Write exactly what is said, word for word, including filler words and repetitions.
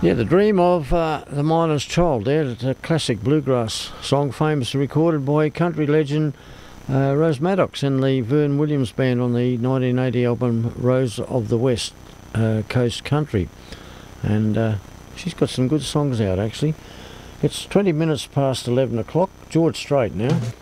Yeah, The Dream of uh, the Miner's Child there. It's a classic bluegrass song famously recorded by country legend uh, Rose Maddox and the Vern Williams Band on the nineteen eighty album Rose of the West uh, Coast Country. And uh, she's got some good songs out actually. It's twenty minutes past eleven o'clock. George Strait now.